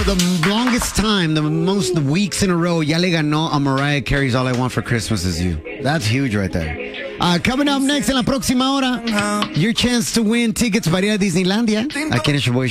the longest time, the most weeks in a row, ya le ganó a Mariah Carey's All I Want for Christmas Is You. That's huge right there. Coming up next en la próxima hora, your chance to win tickets para ir a Disneylandia. Aquí en el Show Boy